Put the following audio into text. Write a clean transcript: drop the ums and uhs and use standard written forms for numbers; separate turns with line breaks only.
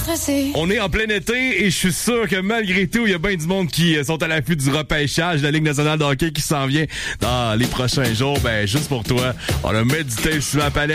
stressé.
On est en plein été et je suis sûr que malgré tout, il y a bien du monde qui sont à l'affût du repêchage de la Ligue nationale de hockey qui s'en vient dans les prochains jours. Ben, juste pour toi, on a mis du tape sur la palette.